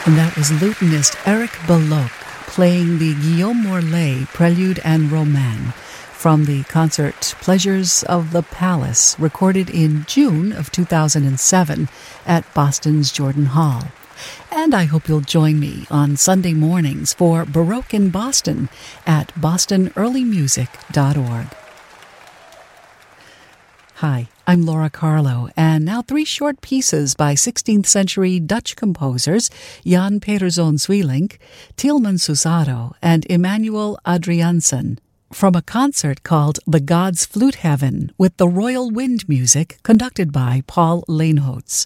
And that was lutenist Eric Belloc playing the Guillaume Morlet Prelude and Roman from the concert Pleasures of the Palace, recorded in June of 2007 at Boston's Jordan Hall. And I hope you'll join me on Sunday mornings for Baroque in Boston at bostonearlymusic.org. Hi, I'm Laura Carlo, and now 3 short pieces by 16th century Dutch composers Jan Peterzoon Sweelinck, Tieleman Susado, and Emmanuel Adriaansen, from a concert called The Gods' Flute Heaven with the Royal Wind Music conducted by Paul Leenhoots.